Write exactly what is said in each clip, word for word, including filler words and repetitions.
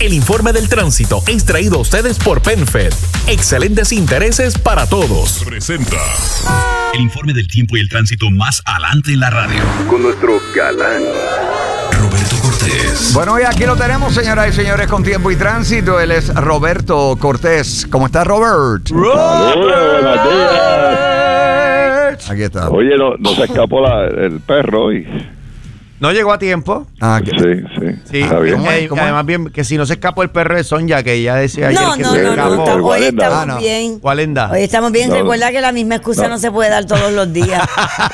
El informe del tránsito es traído a ustedes por PenFed. Excelentes intereses para todos. Presenta el informe del tiempo y el tránsito más adelante en la radio. Con nuestro galán Roberto Cortés. Bueno, y aquí lo tenemos, señoras y señores, con tiempo y tránsito. Él es Roberto Cortés. ¿Cómo está, Robert? Saludos, buenos días. Aquí está. Oye, no, no se escapó la, el perro hoy. ¿No llegó a tiempo? Ah, que- Sí, sí. Sí, Está bien. ¿Cómo es? eh, ¿Cómo es? además bien que si no se escapó el perro de Sonja, que ella decía ayer No, que no, se no, escapó. no, está- hoy Guarenda. estamos Ah, no. bien. Walenda. Hoy estamos bien. No. Recuerda que la misma excusa no. No. se puede dar todos los días.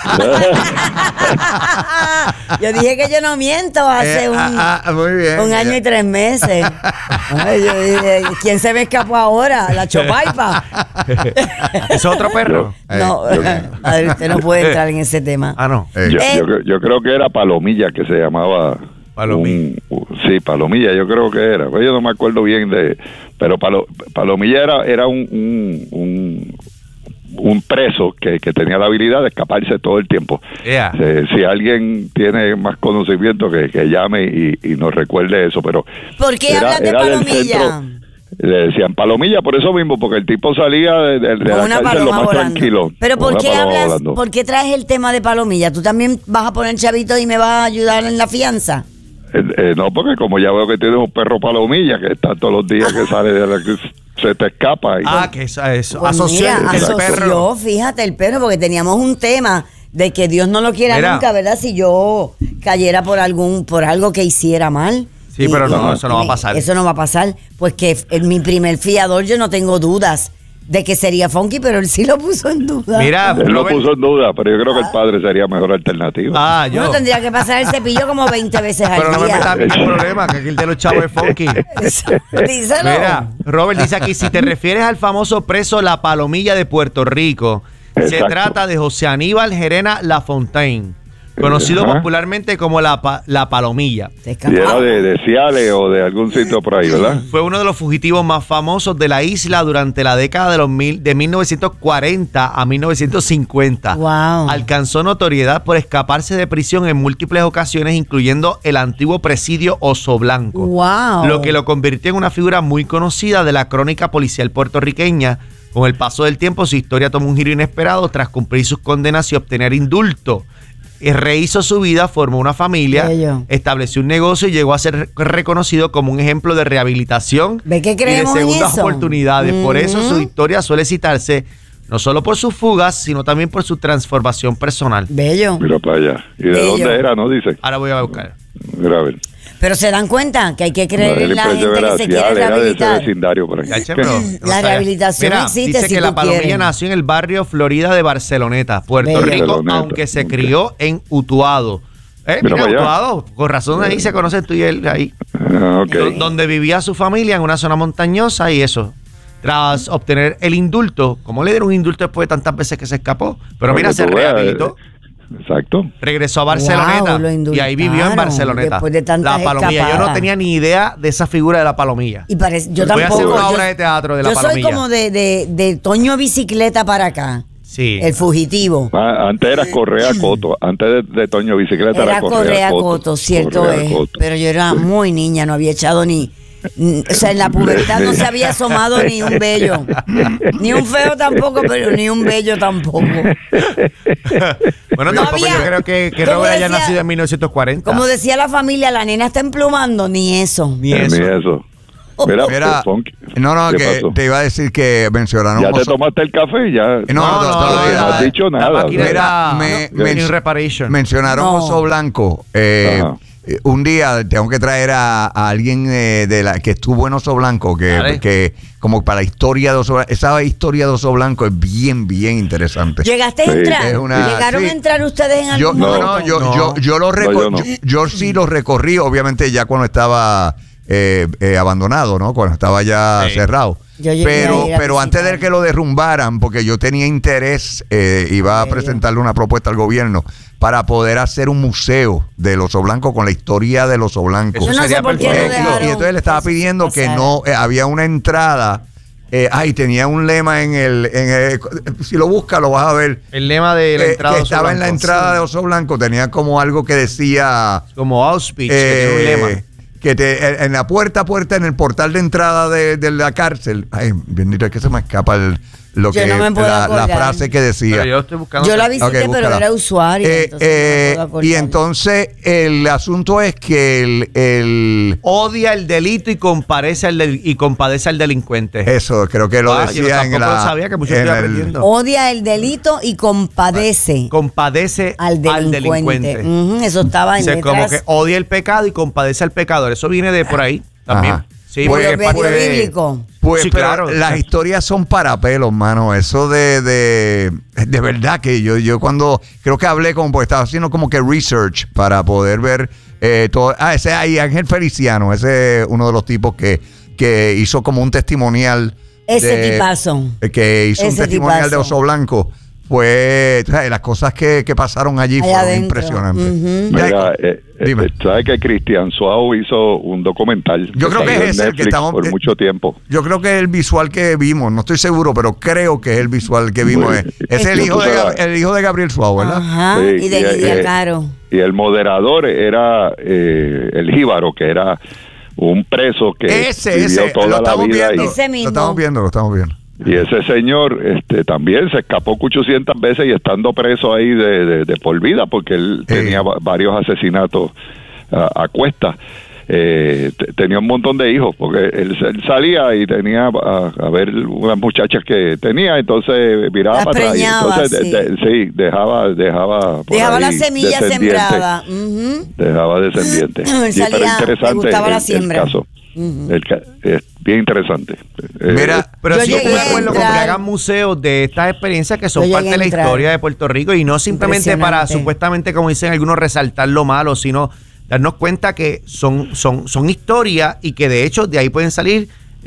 Yo dije que yo no miento hace Eh, un, ah, ah, muy bien. un año y tres meses. Ay, yo dije, ¿quién se me escapó ahora? La chopaipa. ¿Es otro perro? No, Eh, a ver, usted no puede entrar en ese tema. Ah, no. Eh, Yo, Eh. yo, cre- yo creo que era Palomilla que se llamaba. Palomilla. un- sí, Palomilla, yo creo que era. Pues yo no me acuerdo bien de. Pero Palo- Palomilla era, era un, un, un, un preso que, que tenía la habilidad de escaparse todo el tiempo. Yeah. Eh, si alguien tiene más conocimiento, que, que llame y, y nos recuerde eso. Pero ¿Por qué era- hablas de era del Palomilla? centro. Le decían Palomilla por eso mismo, porque el tipo salía de, de- de Con la una cárcel lo paloma más volando. tranquilo. Pero con ¿por una qué paloma hablas? volando. ¿Por qué traes el tema de Palomilla? ¿Tú también vas a poner chavito y me vas a ayudar en la fianza? Eh, eh, no, porque como ya veo que tienes un perro Palomilla que está todos los días que sale de la que se te escapa. Y, Ah, que eso, eso. Pues asoció mira, el asoció, perro. fíjate, el perro, porque teníamos un tema de que Dios no lo quiera Mira. nunca, ¿verdad? Si yo cayera por algún, por algo que hiciera mal. Sí, pero no, eso no va a pasar. Eso no va a pasar. Pues que en mi primer fiador yo no tengo dudas de que sería Funky, pero él sí lo puso en duda. Mira, él lo Robert- puso en duda, pero yo creo que el padre sería mejor alternativa. Ah, yo. Uno tendría que pasar el cepillo como veinte veces al Pero no me día. metas a mí en el problema, que aquí el de los chavos es funky. Díselo. Mira, Robert dice aquí, si te refieres al famoso preso La Palomilla de Puerto Rico, se Exacto. trata de José Aníbal Gerena Lafontaine, conocido Ajá. popularmente como La, Pa- La Palomilla. Te Y era escapaba. de, de Ciales o de algún sitio por ahí, ¿verdad? Fue uno de los fugitivos más famosos de la isla durante la década de los mil, de mil novecientos cuarenta a mil novecientos cincuenta. Wow. Alcanzó notoriedad por escaparse de prisión en múltiples ocasiones, incluyendo el antiguo presidio Oso Blanco. Wow. Lo que lo convirtió en una figura muy conocida de la crónica policial puertorriqueña. Con el paso del tiempo, su historia tomó un giro inesperado tras cumplir sus condenas y obtener indulto. Eh, Rehizo su vida, formó una familia, Bello. estableció un negocio y llegó a ser reconocido como un ejemplo de rehabilitación ¿Ve que y de creemos en segundas eso? oportunidades. Por eso Ujú. su historia suele citarse no solo por sus fugas, sino también por su transformación personal. Bello. Mira para allá. ¿Y de Bello. dónde era, no? Dice. Ahora voy a buscar. Mira, a ver. Pero se dan cuenta que hay que creer No, en el la impreso gente era que se quiere Ciales, era de ese rehabilitar. vecindario por ahí. Ya, che, pero no La sabía. rehabilitación Mira, existe dice si que tú la Palomilla quieres. nació en el barrio Florida de Barceloneta, Puerto Bello. Rico, Barceloneta, aunque se ok. crió en Utuado. ¿Eh? Mira Mira, para allá. Utuado, con razón ahí se conocen tú y él ahí. Ah, ok. Do- Donde vivía su familia en una zona montañosa y eso. Tras obtener el indulto, ¿cómo le dieron un indulto después de tantas veces que se escapó? Pero mira, Para que se tú veas, rehabilitó. eh, Exacto. Regresó a Barceloneta Wow, lo y ahí vivió en indultaron Barceloneta. después de tantas la Palomilla. Yo no escapadas. tenía ni idea de esa figura de la Palomilla. Y parece, yo Voy a tampoco. hacer una yo- obra de teatro de la yo soy Palomilla. como de, de, de Toño Bicicleta para acá. Sí. El fugitivo. Ah, antes era Correa Coto. Antes de, de Toño Bicicleta era, Era Correa Coto, Coto, cierto Correa es. Coto. Pero yo era muy niña, no había echado ni. n- O sea, en la pubertad no se había asomado ni un bello. Ni un feo tampoco, pero ni un bello tampoco. Bueno, No tampoco había- yo creo que, que ¿cómo Robert haya decía? nacido en mil novecientos cuarenta. Como decía la familia, la nena está emplumando, ni eso. Ni Eh, eso. Ni eso. Mira, Mira, Funky, no, no, ¿qué que pasó? te iba a decir que mencionaron ¿Ya te oso- tomaste el café? Ya. No, no, no, todavía no no. has dicho La nada. máquina Mira, está me- no, men- in reparation. mencionaron No. Oso Blanco. Eh, Ajá. eh, un día tengo que traer a, a alguien eh, de la que estuvo en Oso Blanco, que, Dale. que como para la historia de Oso Blanco, esa historia de Oso Blanco es bien, bien interesante. ¿Llegaste a Sí, entrar? es una- ¿Llegaron sí. a entrar ustedes en Yo, algún no, momento? no, yo, No. yo, yo lo No, reco- yo no. yo, yo sí lo recorrí, obviamente ya cuando estaba eh, eh, abandonado, ¿no? Cuando estaba ya Sí. cerrado. Yo llegué Pero, a ir a pero antes de visitar. que lo derrumbaran, porque yo tenía interés, eh, iba a Bello. presentarle una propuesta al gobierno para poder hacer un museo del Oso Blanco con la historia del Oso Blanco. Eso Yo no sé sería por qué lo perfecto. Eh, dejaron. y entonces le estaba eso pidiendo que pasara. no eh, había una entrada. Eh, ay, tenía un lema en el, en el- si lo buscas lo vas a ver. El lema de la Eh, entrada que de Oso estaba en la Blanco. entrada de Oso Blanco, tenía como algo que decía Como Auschwitz, que eh, tiene un lema. que te, en la puerta a puerta, en el portal de entrada de, de la cárcel, ay, bendito, es que se me escapa el, lo Yo que no me puedo la, la acordar. frase que decía. Pero yo estoy buscando. Yo la visité, Ok, pero búscala. era usuario. Eh, entonces no me eh, puedo acordar. y entonces el asunto es que el, el Odia el delito y compadece al, del- y compadece al delincuente. eso creo que lo Ah, yo decía en tampoco la lo sabía, que mucho en estoy el- aprendiendo. Odia el delito y compadece Compadece al al delincuente. delincuente. Ujú, eso estaba en Dice, letras. como que odia el pecado y compadece al pecador. Eso viene de por ahí también. Ajá. Sí, Pues, porque es parte medio de- bíblico. Pues, Sí, pero claro. las historias son para pelos, mano. Eso de, de, de verdad que yo, yo cuando creo que hablé como, porque estaba haciendo como que research para poder ver eh, todo. Ah, ese ahí, Ángel Feliciano, ese es uno de los tipos que, que hizo como un testimonial. Ese de- tipazo. eh, Que hizo Ese un testimonial tipazo. de Oso Blanco. Fue, tú sabes, las cosas que, que pasaron allí Allá fueron adentro. impresionantes. Ujú. Ya, Mira, eh, eh, dime. ¿sabes que Cristian Suau hizo un documental? Yo creo que salió es en ese el que Netflix estamos- por eh, mucho tiempo. Yo creo que es el visual que vimos, no estoy seguro, pero creo que es el visual que vimos. Pues, es el yo hijo, de, puse Gab- la- el hijo de Gabriel Suárez, ¿verdad? Ajá. Sí, y de y, Lidia eh, Caro. Y el moderador era eh, el Jíbaro, que era un preso que Ese, vivió ese, toda lo la estamos vida viendo. y, Ese mismo. Lo estamos viendo, lo estamos viendo. y ese señor este también se escapó ochocientas veces y estando preso ahí de, de, de por vida porque él Sí. tenía va- varios asesinatos a, a cuestas. Eh, te- tenía un montón de hijos porque él, él salía y tenía a, a ver unas muchachas que tenía, entonces viraba Las para atrás y preñaba, entonces sí. de- de- sí, dejaba dejaba por Dejaba ahí la semilla descendientes. sembrada. Ujú. Dejaba descendientes. Él Sí, pero salía, interesante le gustaba el, la el siembra. caso. Ujú. El ca- es bien interesante. Eh, Mira, Pero Yo sí llegué estoy de a acuerdo con que entrar- hagan museos de estas experiencias que son Yo parte llegué de la a entrar. historia de Puerto Rico y no simplemente para Impresionante. supuestamente, como dicen algunos, resaltar lo malo, sino darnos cuenta que son, son, son historias y que de hecho de ahí pueden salir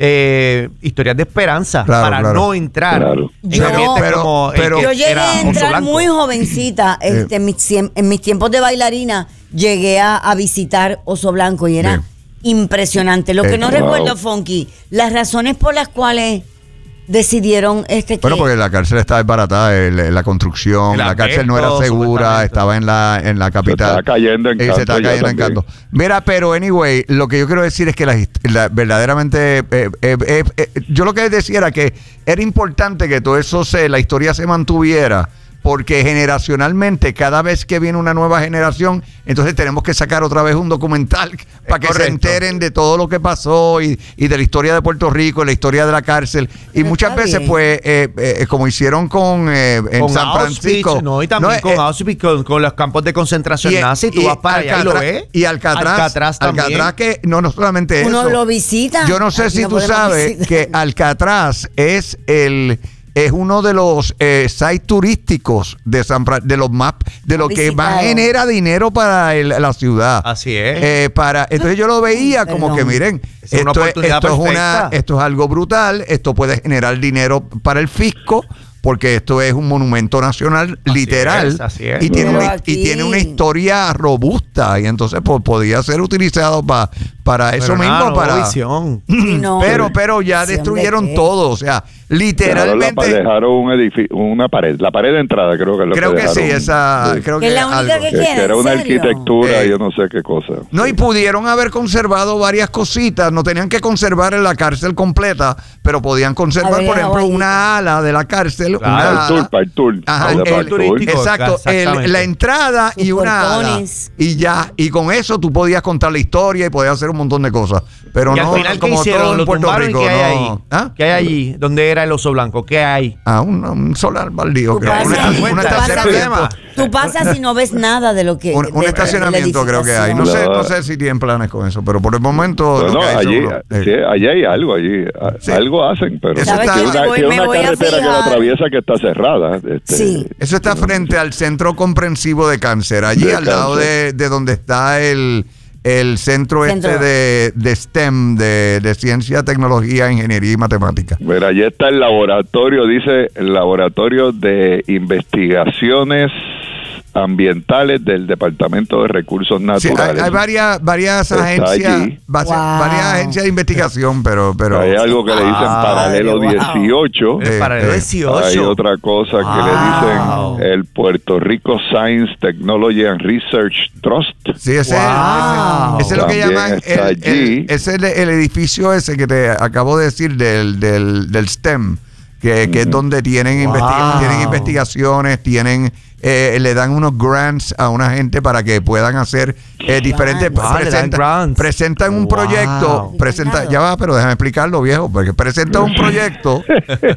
eh, historias de esperanza Claro, para claro. no entrar Claro. en Yo- ambientes pero- como el pero- que Yo llegué era a Oso entrar Blanco. muy jovencita. Este, en, mis, tiem- en mis tiempos de bailarina llegué a, a visitar Oso Blanco y era Sí. impresionante. Lo que Eh, no wow. recuerdo, Funky, las razones por las cuales decidieron este que Bueno, porque la cárcel estaba desbaratada, el- la construcción, El la cárcel no era asbesto, segura, supuestamente. estaba en la en la capital. estaba cayendo en Eh, canto Se estaba ya cayendo en también. canto. Mira, pero anyway, lo que yo quiero decir es que la, hist- la- verdaderamente, eh, eh, eh, eh, yo lo que decía era que era importante que todo eso se, la historia se mantuviera. Porque generacionalmente, cada vez que viene una nueva generación, entonces tenemos que sacar otra vez un documental para que se correcto. enteren de todo lo que pasó y, y de la historia de Puerto Rico, la historia de la cárcel. Y Pero muchas está veces, bien. pues, eh, eh, como hicieron con eh, en Con San Auschwitz, Francisco. no, y también No, con eh, Auschwitz, con, con los campos de concentración y- nazi, tú y vas para allá y lo Alcatraz- ves. Y Alcatraz, Alcatraz también. Alcatraz que no, no solamente uno eso. lo visita. Yo no sé Aquí si no tú podemos sabes visitar. que Alcatraz es el es uno de los eh, sites turísticos de San Fran- de los más de lo que más Visitado. genera dinero para el- la ciudad. Así es. Eh, para entonces yo lo veía como Perdón. que miren, Es una esto, es, oportunidad esto es una perfecta. esto es algo brutal, esto puede generar dinero para el fisco. Porque esto es un monumento nacional Así literal es, así es. y tiene Pero una, aquí- y tiene una historia robusta y entonces pues, podía ser utilizado pa- para eso Pero mismo nada, no, para visión. Sí, no. pero pero ya Sí, hombre, destruyeron ¿qué? todo, o sea, Dejaron, la, literalmente dejaron un edificio, una pared, la pared de entrada creo que es lo creo que sí, dejaron. esa Sí. creo Que que es la única algo. que que, queda, que era ¿en una serio? arquitectura, Eh. yo no sé qué cosa. No, y pudieron haber conservado varias cositas, no tenían que conservar en la cárcel completa, pero podían conservar, Habría por ejemplo, ahí. una ala de la cárcel, Claro, una Para el ala. tour, para el tour. Ajá, Para el- el tour. turístico. Exacto, el- Exactamente. la entrada y Sus una ala. portones. Y ya, y con eso tú podías contar la historia y podías hacer un montón de cosas. Pero Y no al final, ¿qué como todo hicieron? en ¿Lo Puerto tumbaron y Rico. qué hay no. ahí? ¿Ah? ¿Qué hay allí? ¿Dónde era el Oso Blanco? ¿Qué hay? Ah, un, un solar baldío, Tú creo. pasas- Una, das una cuenta, tú pasas- estacionamiento. Tú pasas y no ves nada de lo que. Un, de- un de- estacionamiento de la creo que hay. No sé, no sé si tienen planes con eso, pero por el momento. lo Bueno, que hay allí, seguro, eh. sí, allí hay algo, allí a- Sí. algo hacen, pero Eso que está- una, Me voy- que me una voy a carretera que la fijar. atraviesa que está cerrada. Este, Sí. Eso está frente al Centro Comprensivo de Cáncer, allí De al lado cáncer. de, de donde está el, el centro, Centro. este de, de STEM, de, de Ciencia, Tecnología, Ingeniería y Matemática. Mira, allí está el laboratorio, dice el laboratorio de investigaciones ambientales del Departamento de Recursos Sí, hay, Naturales. hay varias, varias Está agencias, allí. base- Wow. varias agencias de investigación, pero, pero Hay algo que le dicen Ah, Paralelo wow. dieciocho. Eh, Para el eh, dieciocho. Hay otra cosa que Wow. le dicen el Puerto Rico Science, Technology and Research Trust. sí, ese, Wow. es, ese es lo que También llaman está el, allí. el- ese es el, el edificio ese que te acabo de decir del, del, del STEM, que, que es donde tienen, Wow. investi- tienen investigaciones, tienen eh, le dan unos grants a una gente para que puedan hacer eh, diferentes Grants. Ah, le dan presenta- grants. presentan un Wow. proyecto, presenta, ya va, pero déjame explicarlo, viejo, porque presenta un proyecto,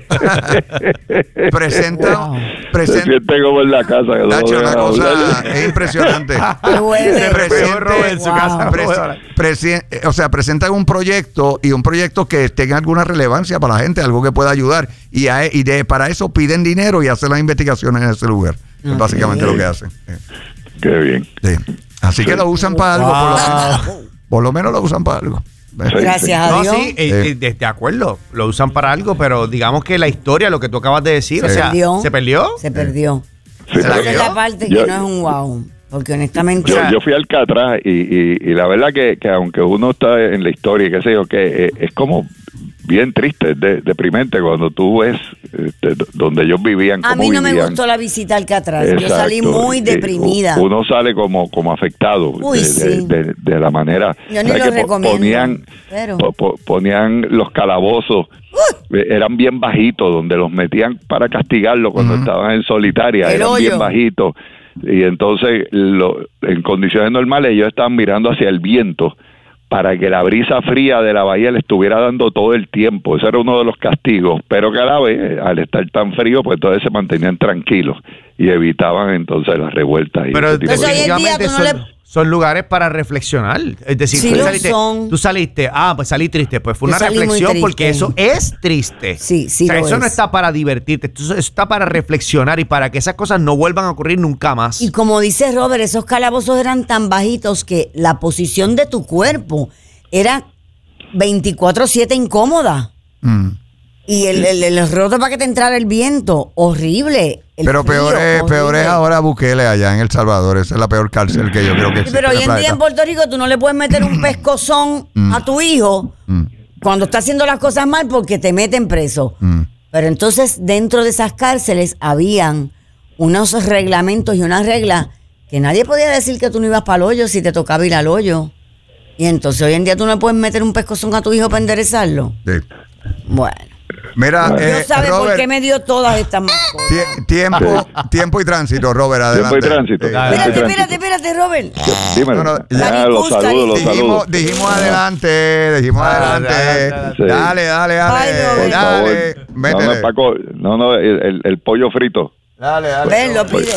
presenta, Wow. Se presenta, siente como en la casa. Que no Nacho, lo una dejan cosa hablar. es impresionante. Qué bueno. Se presente- Robert en su casa, no prese- puede hablar. presi- o sea, presentan un proyecto y un proyecto que tenga alguna relevancia para la gente, algo que pueda ayudar. Y, a- y de, para eso piden dinero y hacen las investigaciones en ese lugar. Es Ok. básicamente lo que hacen. Eh, Qué bien. sí. Así que lo usan para algo, por lo, Wow. menos, por lo menos lo usan para algo. Eh, Sí. Gracias a No, Dios. sí, eh, Eh. eh, de, de acuerdo, lo usan para algo, pero digamos que la historia, lo que tú acabas de decir, Se o sea, perdió. ¿se perdió? Se perdió. Sí, ¿Se la Esa pero- es quedó? la parte Yo- que no es un wow. Porque honestamente. Yo, yo fui al Alcatraz y, y, y la verdad que, que aunque uno está en la historia y qué sé yo, que eh, es como bien triste, es de- deprimente cuando tú ves este, d- donde ellos vivían, A cómo mí no me vivían. gustó la visita al Alcatraz. Yo Exacto. salí muy Y deprimida. Uno sale como, como afectado Uy, de, sí. de, de- de la manera. Yo ni ¿sabes? lo que po- recomiendo, Ponían, pero- po- po- ponían los calabozos, eh, eran bien bajitos, donde los metían para castigarlo cuando estaban en solitaria, El eran hoyo. bien bajitos. Y entonces, lo- en condiciones normales, ellos estaban mirando hacia el viento para que la brisa fría de la bahía le estuviera dando todo el tiempo. Ese era uno de los castigos, pero que a la vez, al estar tan frío, pues entonces se mantenían tranquilos y evitaban entonces las revueltas. Y Pero ese tipo de Entonces, hoy en cosas. día definitivamente tú no son, le- son lugares para reflexionar. Es decir, Sí tú, lo saliste, son. tú saliste, ah, pues salí triste. Pues fue Yo una salí muy reflexión triste. porque eso es triste. Sí, sí O sea, lo eso es. no está para divertirte, eso está para reflexionar y para que esas cosas no vuelvan a ocurrir nunca más. Y como dice Robert, esos calabozos eran tan bajitos que la posición de tu cuerpo era veinticuatro siete incómoda. mm. Y el, el, el roto para que te entrara el viento, horrible. El Pero frío, peor es, horrible. peor es ahora Bukele allá en El Salvador. Esa es la peor cárcel que yo creo que Sí, existe pero hoy en el en día en planeta. Puerto Rico tú no le puedes meter un pescozón a tu hijo Mm. cuando está haciendo las cosas mal porque te meten preso. Mm. Pero entonces dentro de esas cárceles habían unos reglamentos y unas reglas que nadie podía decir que tú no ibas para el hoyo si te tocaba ir al hoyo. Y entonces hoy en día tú no puedes meter un pescozón a tu hijo para enderezarlo. Sí. Bueno, Mira, Dios eh, sabe por Robert, qué me dio todas estas más cosas. tie- tiempo, tiempo y tránsito, Robert, Tiempo adelante. y tránsito. Eh, Dale. Espérate, Tiempo y espérate, espérate, Robert. Dímelo. No, no, ya, los Busca, saludos, los dijimos, saludos. dijimos adelante, dijimos Ah, adelante. dale, dale. Dale, dale, dale, Ay, Robert. Por favor. dale. No, no, Métele. Paco, no, no, el, el- el pollo frito. Dale, dale. Ven, lo pide.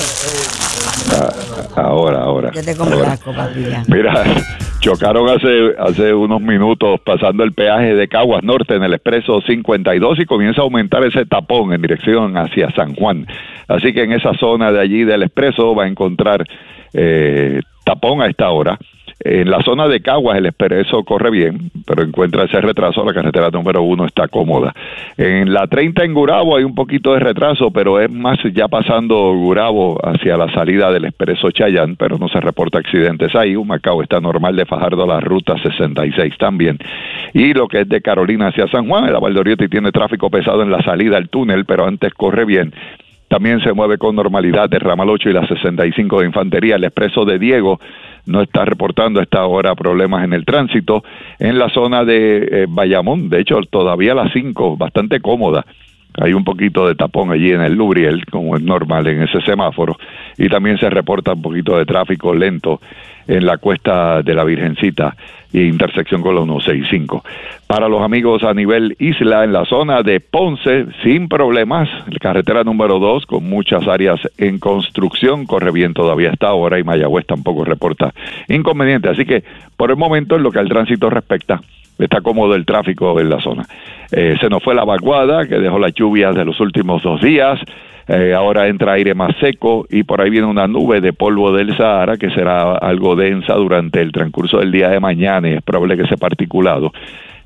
Ah, ahora, ahora. Yo te como ahora. asco, papi. ya. Mira, chocaron hace hace unos minutos pasando el peaje de Caguas Norte en el expreso cincuenta y dos y comienza a aumentar ese tapón en dirección hacia San Juan. Así que en esa zona de allí del expreso va a encontrar eh, tapón a esta hora. En la zona de Caguas el expreso corre bien, pero encuentra ese retraso. La carretera número uno está cómoda. En la treinta en Gurabo hay un poquito de retraso, pero es más ya pasando Gurabo hacia la salida del expreso Chayán, pero no se reporta accidentes ahí. Humacao está normal de Fajardo a la ruta sesenta y seis también. Y lo que es de Carolina hacia San Juan, el Valdoriotti tiene tráfico pesado en la salida al túnel, pero antes corre bien. También se mueve con normalidad el ramal ocho y la sesenta y cinco de Infantería. El expreso de Diego no está reportando a esta hora problemas en el tránsito. En la zona de eh, Bayamón, de hecho, todavía la cinco, bastante cómoda. Hay un poquito de tapón allí en el Lubriel, como es normal en ese semáforo. Y también se reporta un poquito de tráfico lento en la cuesta de la Virgencita y intersección con la ciento sesenta y cinco. Para los amigos a nivel isla, en la zona de Ponce, sin problemas, carretera número dos, con muchas áreas en construcción, corre bien todavía hasta ahora, y Mayagüez tampoco reporta inconveniente. Así que, por el momento, en lo que al tránsito respecta, está cómodo el tráfico en la zona. Eh, se nos fue la vaguada, que dejó las lluvias de los últimos dos días. Eh, ahora entra aire más seco y por ahí viene una nube de polvo del Sahara que será algo densa durante el transcurso del día de mañana y es probable que ese particulado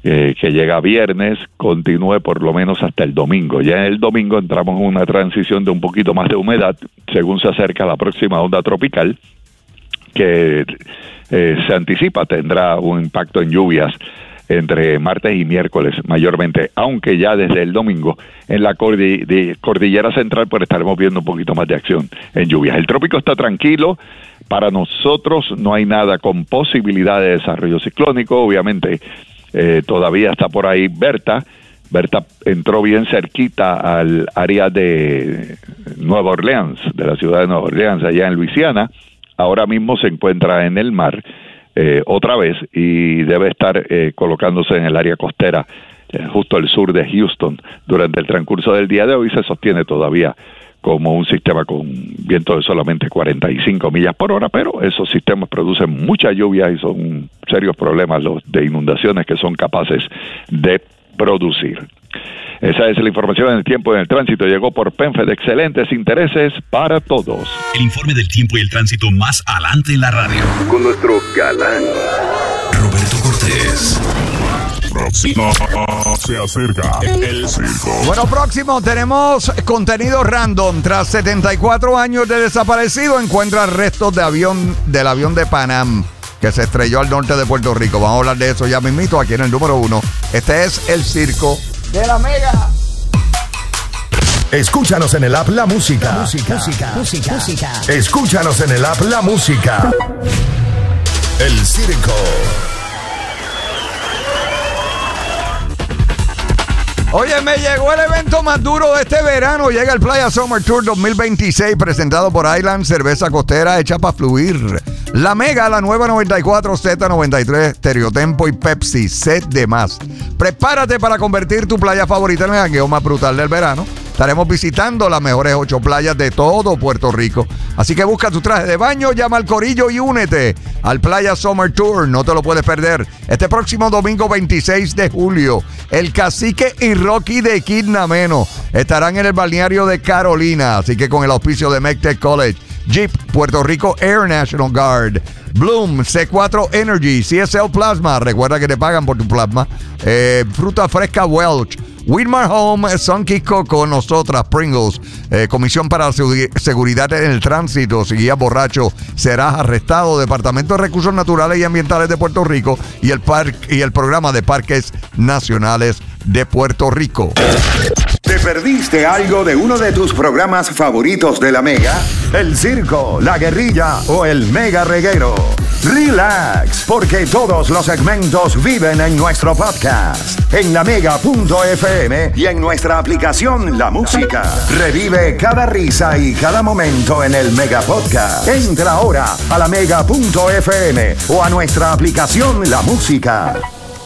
eh, que llega viernes, continúe por lo menos hasta el domingo. Ya el domingo entramos en una transición de un poquito más de humedad, según se acerca la próxima onda tropical, que eh, se anticipa tendrá un impacto en lluvias entre martes y miércoles mayormente, aunque ya desde el domingo en la cordi- de cordillera central pues estaremos viendo un poquito más de acción en lluvias. El trópico está tranquilo, para nosotros no hay nada con posibilidad de desarrollo ciclónico, obviamente eh, todavía está por ahí Berta. Berta entró bien cerquita al área de Nueva Orleans, de la ciudad de Nueva Orleans, allá en Luisiana. Ahora mismo se encuentra en el mar eh, otra vez y debe estar eh, colocándose en el área costera eh, justo al sur de Houston. Durante el transcurso del día de hoy se sostiene todavía como un sistema con viento de solamente cuarenta y cinco millas por hora, pero esos sistemas producen mucha lluvia y son serios problemas los de inundaciones que son capaces de producir. Esa es la información en el tiempo y en el tránsito. Llegó por PenFed, excelentes intereses para todos. El informe del tiempo y el tránsito más adelante en la radio. Con nuestro galán Roberto Cortés. Próximo se acerca el circo. Bueno, próximo tenemos contenido random. Tras setenta y cuatro años de desaparecido, encuentran restos de avión del avión de Panam que se estrelló al norte de Puerto Rico. Vamos a hablar de eso ya mismito aquí en el número uno. Este es el circo de la Mega. Escúchanos en el app La Música. Música, música, música, música. Escúchanos en el app La Música. El circo. Oye, me llegó el evento más duro de este verano. Llega el Playa Summer Tour dos mil veintiséis, presentado por Island, cerveza costera hecha para fluir. La Mega, la nueva noventa y cuatro, Z noventa y tres, Stereotempo y Pepsi, sed de más. Prepárate para convertir tu playa favorita en el jangueo más brutal del verano. Estaremos visitando las mejores ocho playas de todo Puerto Rico. Así que busca tu traje de baño, llama al corillo y únete al Playa Summer Tour. No te lo puedes perder. Este próximo domingo veintiséis de julio, el Cacique y Rocky de Kidnameno estarán en el balneario de Carolina. Así que con el auspicio de MECTEC College, Jeep, Puerto Rico Air National Guard, Bloom, C cuatro Energy, C S L Plasma, recuerda que te pagan por tu plasma, eh, Fruta Fresca Welch, Widmar Home, Sunky Coco, nosotras, Pringles, eh, Comisión para la Seguridad en el Tránsito, si guías borracho serás arrestado, Departamento de Recursos Naturales y Ambientales de Puerto Rico y el, par y el Programa de Parques Nacionales de Puerto Rico. ¿Te perdiste algo de uno de tus programas favoritos de la Mega? El circo, la guerrilla o el mega reguero. Relax, porque todos los segmentos viven en nuestro podcast, en la mega punto f m y en nuestra aplicación La Música. Revive cada risa y cada momento en el Mega Podcast. Entra ahora a la mega punto f m o a nuestra aplicación La Música.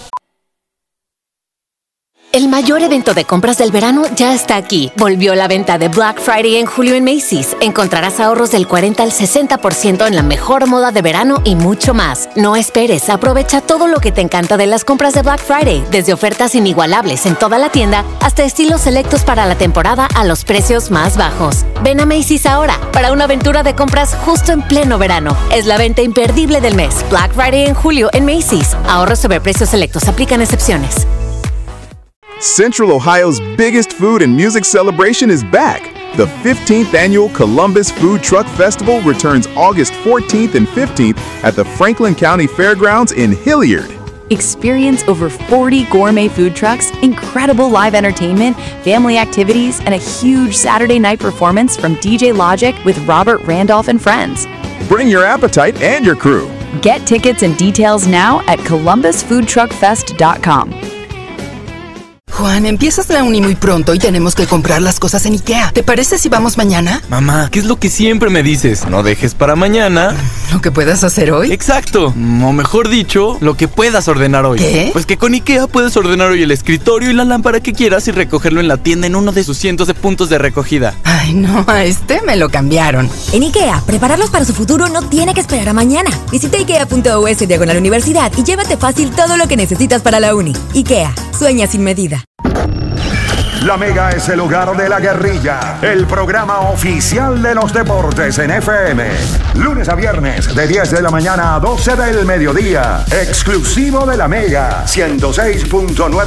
El mayor evento de compras del verano ya está aquí. Volvió la venta de Black Friday en julio en Macy's. Encontrarás ahorros del cuarenta al sesenta por ciento en la mejor moda de verano y mucho más. No esperes, aprovecha todo lo que te encanta de las compras de Black Friday, desde ofertas inigualables en toda la tienda hasta estilos selectos para la temporada a los precios más bajos. Ven a Macy's ahora para una aventura de compras justo en pleno verano. Es la venta imperdible del mes. Black Friday en julio en Macy's. Ahorros sobre precios selectos. Aplican excepciones. Central Ohio's biggest food and music celebration is back. The fifteenth annual Columbus Food Truck Festival returns August fourteenth and fifteenth at the Franklin County Fairgrounds in Hilliard. Experience over forty gourmet food trucks, incredible live entertainment, family activities, and a huge Saturday night performance from D J Logic with Robert Randolph and friends. Bring your appetite and your crew. Get tickets and details now at columbus food truck fest dot com. Juan, empiezas la uni muy pronto y tenemos que comprar las cosas en IKEA. ¿Te parece si vamos mañana? Mamá, ¿qué es lo que siempre me dices? No dejes para mañana ¿lo que puedas hacer hoy? Exacto, o mejor dicho, lo que puedas ordenar hoy. ¿Qué? Pues que con IKEA puedes ordenar hoy el escritorio y la lámpara que quieras y recogerlo en la tienda en uno de sus cientos de puntos de recogida. Ay, no, a este me lo cambiaron. En IKEA, prepararlos para su futuro no tiene que esperar a mañana. Visita ikea punto u s diagonal universidad y llévate fácil todo lo que necesitas para la uni. IKEA, sueña sin medida. La Mega es el lugar de la guerrilla, el programa oficial de los deportes en F M. Lunes a viernes de diez de la mañana a doce del mediodía. Exclusivo de la Mega ciento seis punto nueve.